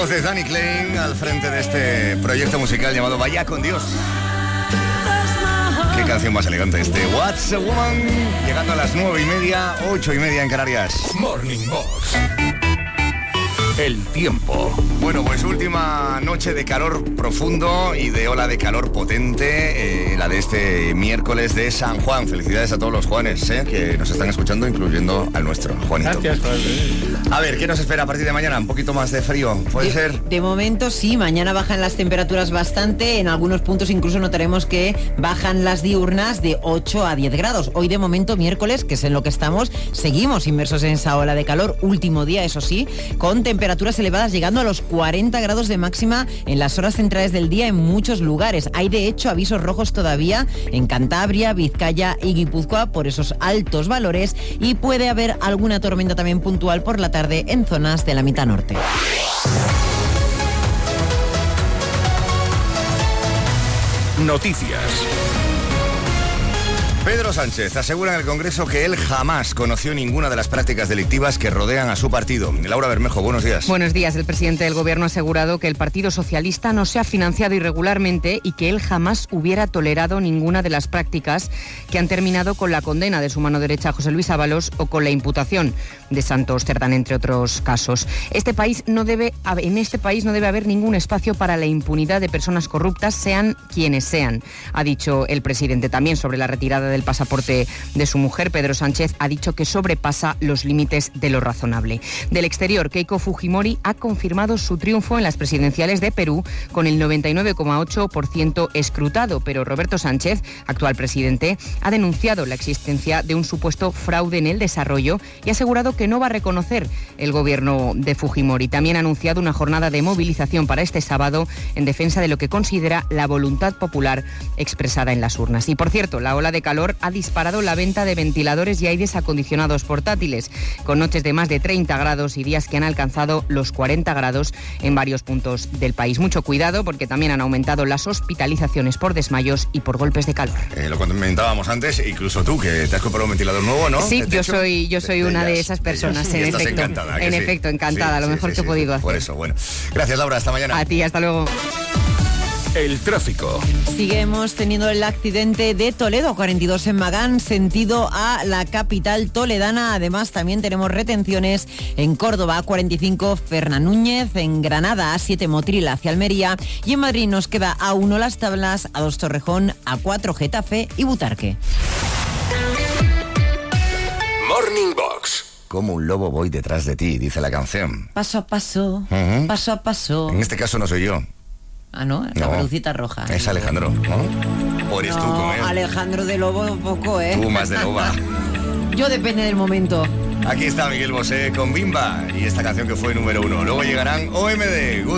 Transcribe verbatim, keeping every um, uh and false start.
voz de Danny Klein al frente de este proyecto musical llamado Vaya con Dios. Qué canción más elegante este What's a Woman, llegando a las nueve y media, ocho y media en Canarias. Morning Box. El tiempo. Bueno, pues última noche de calor profundo y de ola de calor potente, eh, la de este miércoles de San Juan. Felicidades a todos los Juanes, eh, que nos están escuchando, incluyendo al nuestro, Juanito. Gracias, Juan. A ver, ¿qué nos espera a partir de mañana? ¿Un poquito más de frío? ¿Puede de, ser? De momento sí, mañana bajan las temperaturas bastante, en algunos puntos incluso notaremos que bajan las diurnas de ocho a diez grados. Hoy de momento, miércoles, que es en lo que estamos, seguimos inmersos en esa ola de calor, último día, eso sí, con temperaturas elevadas llegando a los cuarenta grados de máxima en las horas centrales del día en muchos lugares. Hay de hecho avisos rojos todavía en Cantabria, Vizcaya y Guipúzcoa por esos altos valores, y puede haber alguna tormenta también puntual por la tarde en zonas de la mitad norte. Noticias. Pedro Sánchez asegura en el Congreso que él jamás conoció ninguna de las prácticas delictivas que rodean a su partido. Laura Bermejo, buenos días. Buenos días. El presidente del Gobierno ha asegurado que el Partido Socialista no se ha financiado irregularmente y que él jamás hubiera tolerado ninguna de las prácticas que han terminado con la condena de su mano derecha José Luis Ábalos o con la imputación de Santos Cerdán, entre otros casos. Este país no debe, en este país no debe haber ningún espacio para la impunidad de personas corruptas, sean quienes sean, ha dicho el presidente. También sobre la retirada del pasaporte de su mujer, Pedro Sánchez ha dicho que sobrepasa los límites de lo razonable. Del exterior, Keiko Fujimori ha confirmado su triunfo en las presidenciales de Perú con el noventa y nueve coma ocho por ciento escrutado, pero Roberto Sánchez, actual presidente, ha denunciado la existencia de un supuesto fraude en el desarrollo y ha asegurado que no va a reconocer el gobierno de Fujimori. También ha anunciado una jornada de movilización para este sábado en defensa de lo que considera la voluntad popular expresada en las urnas. Y por cierto, la ola de calor ha disparado la venta de ventiladores y aires acondicionados portátiles, con noches de más de treinta grados y días que han alcanzado los cuarenta grados en varios puntos del país. Mucho cuidado porque también han aumentado las hospitalizaciones por desmayos y por golpes de calor. Eh, lo comentábamos antes, incluso tú, que te has comprado un ventilador nuevo, ¿no? Sí, yo soy, yo soy una de esas personas, en efecto. Encantada, en sí? efecto, encantada, sí, lo sí, mejor sí, que he sí, podido hacer. Por eso, bueno. Gracias, Laura, hasta mañana. A ti, hasta luego. El tráfico. Seguimos teniendo el accidente de Toledo, cuarenta y dos en Magán, sentido a la capital toledana. Además, también tenemos retenciones en Córdoba, cuarenta y cinco Fernan Núñez, en Granada, a siete Motril hacia Almería, y en Madrid nos queda a uno Las Tablas, a dos Torrejón, a cuatro Getafe y Butarque. Morning Box. Como un lobo voy detrás de ti, dice la canción. Paso a paso, Uh-huh. paso a paso. En este caso no soy yo. Ah, no, la No. pelucita roja. Es Alejandro, ¿no? O eres tú con No, él. Alejandro de Lobo poco, ¿eh? Tú más de loba. Yo depende del momento. Aquí está Miguel Bosé con Bimba y esta canción que fue número uno. Luego llegarán O M D.